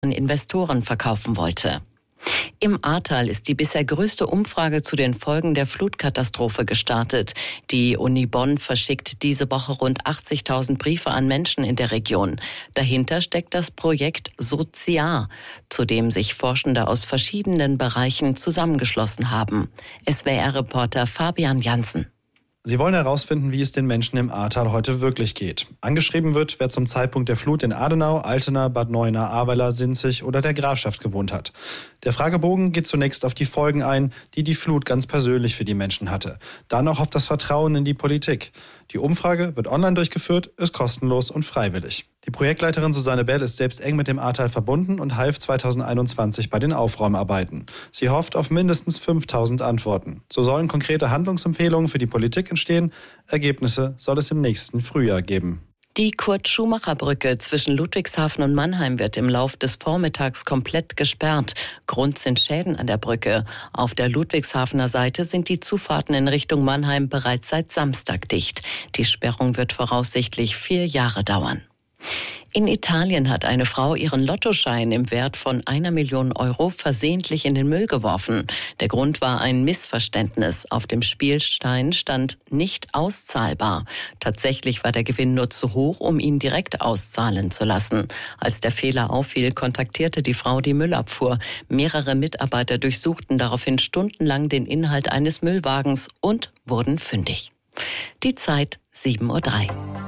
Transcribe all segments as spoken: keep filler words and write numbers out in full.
an Investoren verkaufen wollte. Im Ahrtal ist die bisher größte Umfrage zu den Folgen der Flutkatastrophe gestartet. Die Uni Bonn verschickt diese Woche rund achtzigtausend Briefe an Menschen in der Region. Dahinter steckt das Projekt Soziar, zu dem sich Forschende aus verschiedenen Bereichen zusammengeschlossen haben. S W R-Reporter Fabian Jansen. Sie wollen herausfinden, wie es den Menschen im Ahrtal heute wirklich geht. Angeschrieben wird, wer zum Zeitpunkt der Flut in Adenau, Altena, Bad Neuenahr, Ahrweiler, Sinzig oder der Grafschaft gewohnt hat. Der Fragebogen geht zunächst auf die Folgen ein, die die Flut ganz persönlich für die Menschen hatte. Dann auch auf das Vertrauen in die Politik. Die Umfrage wird online durchgeführt, ist kostenlos und freiwillig. Die Projektleiterin Susanne Bell ist selbst eng mit dem Ahrtal verbunden und half zweitausendeinundzwanzig bei den Aufräumarbeiten. Sie hofft auf mindestens fünftausend Antworten. So sollen konkrete Handlungsempfehlungen für die Politik entstehen. Ergebnisse soll es im nächsten Frühjahr geben. Die Kurt-Schumacher-Brücke zwischen Ludwigshafen und Mannheim wird im Lauf des Vormittags komplett gesperrt. Grund sind Schäden an der Brücke. Auf der Ludwigshafener Seite sind die Zufahrten in Richtung Mannheim bereits seit Samstag dicht. Die Sperrung wird voraussichtlich vier Jahre dauern. In Italien hat eine Frau ihren Lottoschein im Wert von einer Million Euro versehentlich in den Müll geworfen. Der Grund war ein Missverständnis. Auf dem Spielstein stand nicht auszahlbar. Tatsächlich war der Gewinn nur zu hoch, um ihn direkt auszahlen zu lassen. Als der Fehler auffiel, kontaktierte die Frau die Müllabfuhr. Mehrere Mitarbeiter durchsuchten daraufhin stundenlang den Inhalt eines Müllwagens und wurden fündig. Die Zeit sieben Uhr drei.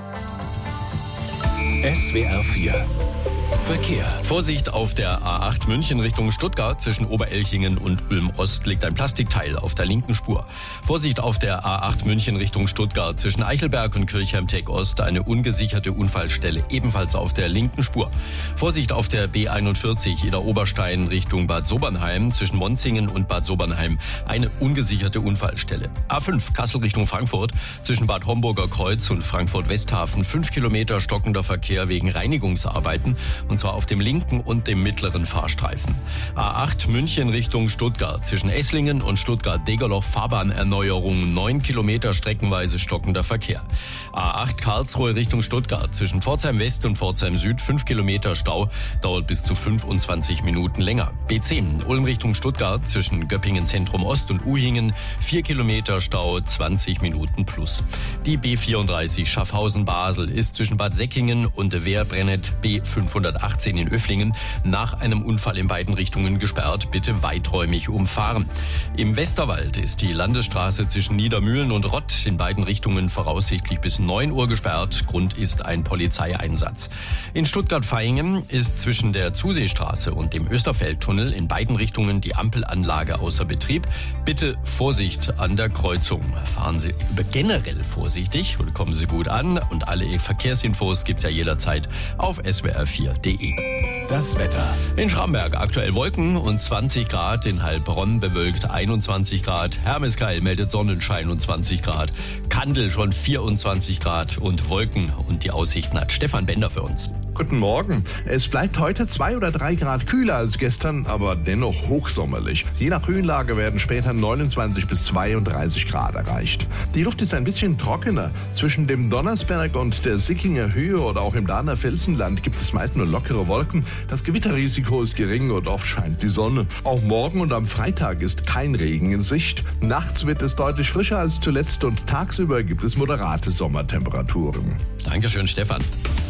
S W R vier Verkehr. Vorsicht auf der A acht München Richtung Stuttgart. Zwischen Oberelchingen und Ulm-Ost liegt ein Plastikteil auf der linken Spur. Vorsicht auf der A acht München Richtung Stuttgart. Zwischen Eichelberg und Kirchheim-Tech-Ost eine ungesicherte Unfallstelle, ebenfalls auf der linken Spur. Vorsicht auf der B einundvierzig Ida Oberstein Richtung Bad Sobernheim. Zwischen Monzingen und Bad Sobernheim eine ungesicherte Unfallstelle. A fünf Kassel Richtung Frankfurt. Zwischen Bad Homburger Kreuz und Frankfurt-Westhafen fünf Kilometer stockender Verkehr wegen Reinigungsarbeiten. Und zwar auf dem linken und dem mittleren Fahrstreifen. A acht München Richtung Stuttgart. Zwischen Esslingen und Stuttgart-Degerloch Fahrbahnerneuerung. neun Kilometer streckenweise stockender Verkehr. A acht Karlsruhe Richtung Stuttgart. Zwischen Pforzheim West und Pforzheim Süd fünf Kilometer Stau. Dauert bis zu fünfundzwanzig Minuten länger. B zehn Ulm Richtung Stuttgart. Zwischen Göppingen Zentrum Ost und Uhingen vier Kilometer Stau, zwanzig Minuten plus. Die B vierunddreißig Schaffhausen-Basel ist zwischen Bad Säckingen und Wehrbrennet B fünfhundertachtzehn in Öfflingen nach einem Unfall in beiden Richtungen gesperrt. Bitte weiträumig umfahren. Im Westerwald ist die Landesstraße zwischen Niedermühlen und Rott in beiden Richtungen voraussichtlich bis neun Uhr gesperrt. Grund ist ein Polizeieinsatz. In Stuttgart-Vaihingen ist zwischen der Zuseestraße und dem Österfeldtunnel in beiden Richtungen die Ampelanlage außer Betrieb. Bitte Vorsicht an der Kreuzung. Fahren Sie generell vorsichtig und kommen Sie gut an. Und alle Verkehrsinfos gibt's ja jederzeit auf S W R vier punkt de. Das Wetter. In Schramberg aktuell Wolken und zwanzig Grad, in Heilbronn bewölkt einundzwanzig Grad, Hermeskeil meldet Sonnenschein und zwanzig Grad, Kandel schon vierundzwanzig Grad und Wolken, und die Aussichten hat Stefan Bender für uns. Guten Morgen. Es bleibt heute zwei oder drei Grad kühler als gestern, aber dennoch hochsommerlich. Je nach Höhenlage werden später neunundzwanzig bis zweiunddreißig Grad erreicht. Die Luft ist ein bisschen trockener. Zwischen dem Donnersberg und der Sickinger Höhe oder auch im Dahner Felsenland gibt es meist nur lockere Wolken. Das Gewitterrisiko ist gering und oft scheint die Sonne. Auch morgen und am Freitag ist kein Regen in Sicht. Nachts wird es deutlich frischer als zuletzt und tagsüber gibt es moderate Sommertemperaturen. Dankeschön, Stefan.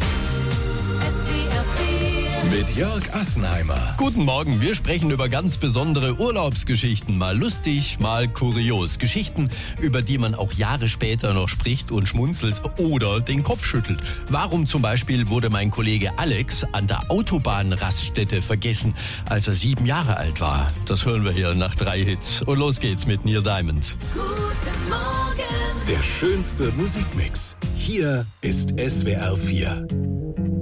Mit Jörg Assenheimer. Guten Morgen, wir sprechen über ganz besondere Urlaubsgeschichten. Mal lustig, mal kurios. Geschichten, über die man auch Jahre später noch spricht und schmunzelt oder den Kopf schüttelt. Warum zum Beispiel wurde mein Kollege Alex an der Autobahnraststätte vergessen, als er sieben Jahre alt war? Das hören wir hier nach drei Hits. Und los geht's mit Neil Diamond. Guten Morgen. Der schönste Musikmix. Hier ist S W R vier.